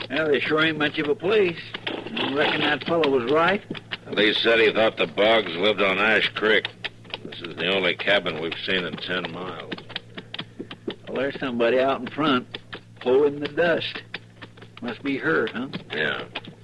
Well, there sure ain't much of a place. I reckon that fellow was right. Lee said he thought the Boggs lived on Ash Creek. This is the only cabin we've seen in 10 miles. Well, there's somebody out in front, pulling the dust. Must be her, huh? Yeah.